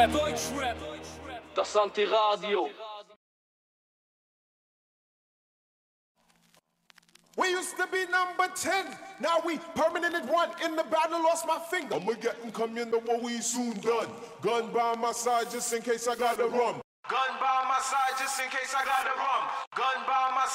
Das Antiradio. We used to be number 10, now we permanent at 1. In the battle, lost my finger. I'ma get and come in the war, we soon done. Gun by my side just in case I got the rum. Gun by my side just in case I got the rum. Gun by my